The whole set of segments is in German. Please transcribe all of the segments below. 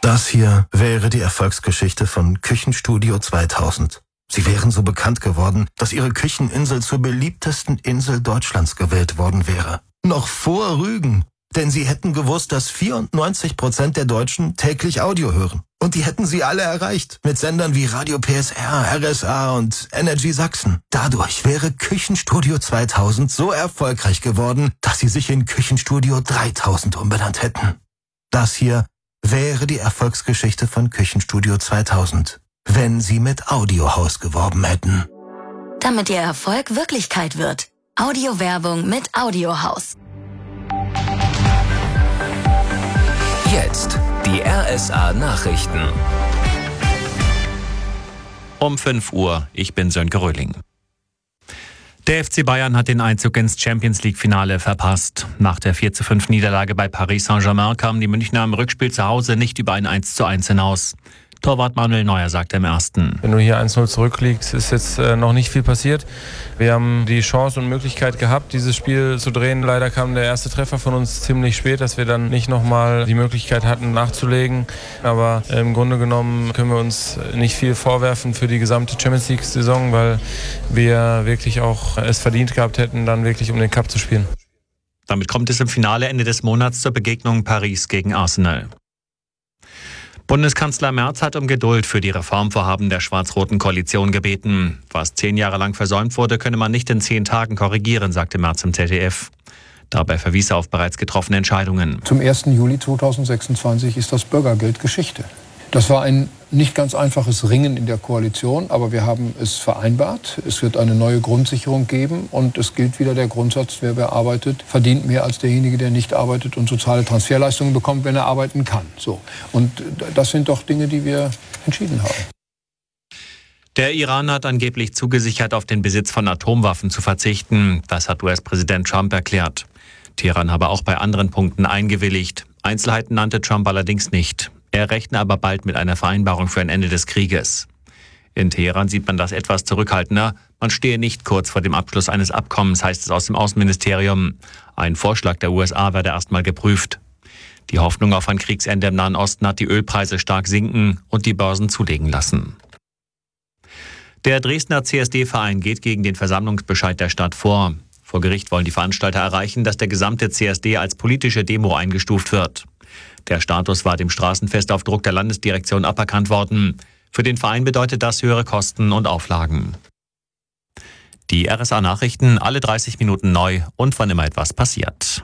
Das hier wäre die Erfolgsgeschichte von Küchenstudio 2000. Sie wären so bekannt geworden, dass ihre Kücheninsel zur beliebtesten Insel Deutschlands gewählt worden wäre. Noch vor Rügen. Denn sie hätten gewusst, dass 94% der Deutschen täglich Audio hören. Und die hätten sie alle erreicht. Mit Sendern wie Radio PSR, RSA und Energy Sachsen. Dadurch wäre Küchenstudio 2000 so erfolgreich geworden, dass sie sich in Küchenstudio 3000 umbenannt hätten. Das hier wäre die Erfolgsgeschichte von Küchenstudio 2000, wenn sie mit Audiohaus geworben hätten. Damit ihr Erfolg Wirklichkeit wird. Audiowerbung mit Audiohaus. Jetzt die RSA Nachrichten. Um 5 Uhr, ich bin Sönke Röhling. Der FC Bayern hat den Einzug ins Champions-League-Finale verpasst. Nach der 4:5 Niederlage bei Paris Saint-Germain kamen die Münchner im Rückspiel zu Hause nicht über ein 1:1 hinaus. Torwart Manuel Neuer sagte im ersten: Wenn du hier 1-0 zurückliegst, ist jetzt noch nicht viel passiert. Wir haben die Chance und Möglichkeit gehabt, dieses Spiel zu drehen. Leider kam der erste Treffer von uns ziemlich spät, dass wir dann nicht nochmal die Möglichkeit hatten, nachzulegen. Aber im Grunde genommen können wir uns nicht viel vorwerfen für die gesamte Champions-League-Saison, weil wir wirklich auch es verdient gehabt hätten, dann wirklich um den Cup zu spielen. Damit kommt es im Finale Ende des Monats zur Begegnung Paris gegen Arsenal. Bundeskanzler Merz hat um Geduld für die Reformvorhaben der schwarz-roten Koalition gebeten. Was 10 Jahre lang versäumt wurde, könne man nicht in 10 Tagen korrigieren, sagte Merz im ZDF. Dabei verwies er auf bereits getroffene Entscheidungen. Zum 1. Juli 2026 ist das Bürgergeld Geschichte. Das war ein nicht ganz einfaches Ringen in der Koalition, aber wir haben es vereinbart. Es wird eine neue Grundsicherung geben und es gilt wieder der Grundsatz, wer arbeitet, verdient mehr als derjenige, der nicht arbeitet und soziale Transferleistungen bekommt, wenn er arbeiten kann. So. Und das sind doch Dinge, die wir entschieden haben. Der Iran hat angeblich zugesichert, auf den Besitz von Atomwaffen zu verzichten. Das hat US-Präsident Trump erklärt. Teheran habe auch bei anderen Punkten eingewilligt. Einzelheiten nannte Trump allerdings nicht. Er rechne aber bald mit einer Vereinbarung für ein Ende des Krieges. In Teheran sieht man das etwas zurückhaltender. Man stehe nicht kurz vor dem Abschluss eines Abkommens, heißt es aus dem Außenministerium. Ein Vorschlag der USA werde erstmal geprüft. Die Hoffnung auf ein Kriegsende im Nahen Osten hat die Ölpreise stark sinken und die Börsen zulegen lassen. Der Dresdner CSD-Verein geht gegen den Versammlungsbescheid der Stadt vor. Vor Gericht wollen die Veranstalter erreichen, dass der gesamte CSD als politische Demo eingestuft wird. Der Status war dem Straßenfest auf Druck der Landesdirektion aberkannt worden. Für den Verein bedeutet das höhere Kosten und Auflagen. Die RSA-Nachrichten alle 30 Minuten neu und wann immer etwas passiert.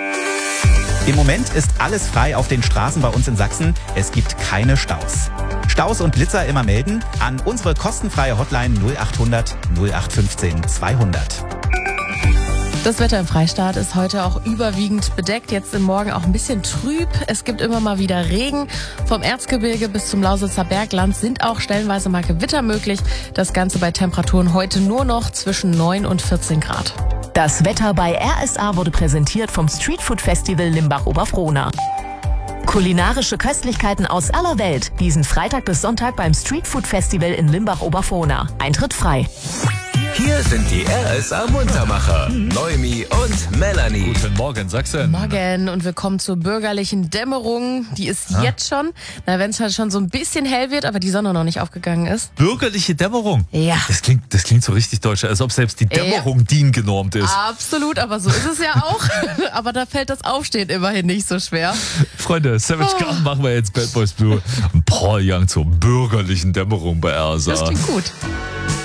Im Moment ist alles frei auf den Straßen bei uns in Sachsen. Es gibt keine Staus. Staus und Blitzer immer melden an unsere kostenfreie Hotline 0800 0815 200. Das Wetter im Freistaat ist heute auch überwiegend bedeckt, jetzt im Morgen auch ein bisschen trüb. Es gibt immer mal wieder Regen. Vom Erzgebirge bis zum Lausitzer Bergland sind auch stellenweise mal Gewitter möglich. Das Ganze bei Temperaturen heute nur noch zwischen 9 und 14 Grad. Das Wetter bei RSA wurde präsentiert vom Streetfood Festival Limbach-Oberfrohna. Kulinarische Köstlichkeiten aus aller Welt diesen Freitag bis Sonntag beim Streetfood Festival in Limbach-Oberfrohna. Eintritt frei. Hier sind die RSA Muntermacher, Noemi und Melanie. Guten Morgen, Sachsen. Morgen und willkommen zur bürgerlichen Dämmerung. Die ist jetzt schon, wenn es halt schon so ein bisschen hell wird, aber die Sonne noch nicht aufgegangen ist. Bürgerliche Dämmerung? Ja. Das klingt so richtig deutsch, als ob selbst die Dämmerung DIN genormt ist. Absolut, aber so ist es ja auch. Aber da fällt das Aufstehen immerhin nicht so schwer. Freunde, Savage Garden machen wir jetzt Bad Boys Blue. Paul Young zur bürgerlichen Dämmerung bei RSA. Das klingt gut.